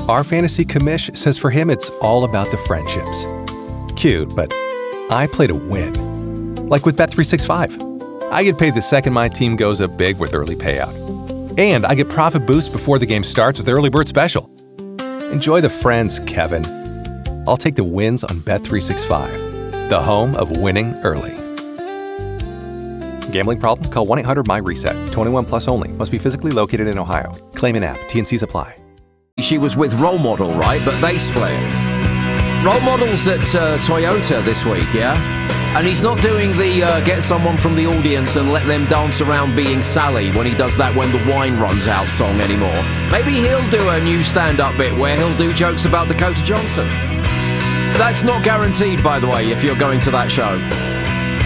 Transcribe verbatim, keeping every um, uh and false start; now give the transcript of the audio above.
Our fantasy commish says for him it's all about the friendships. Cute, but I play to win. Like with Bet three sixty-five. I get paid the second my team goes up big with early payout. And I get profit boost before the game starts with Early Bird Special. Enjoy the friends, Kevin. I'll take the wins on Bet three sixty-five, the home of winning early. Gambling problem? Call one eight hundred M Y reset. twenty-one plus only. Must be physically located in Ohio. Claim in app. T and Cs apply. She was with Role Model, right? But they split. Role Model's at uh, Toyota this week, yeah? And he's not doing the uh, get someone from the audience and let them dance around being Sally when he does that when the wine runs out song anymore. Maybe he'll do a new stand-up bit where he'll do jokes about Dakota Johnson. That's not guaranteed, by the way, if you're going to that show.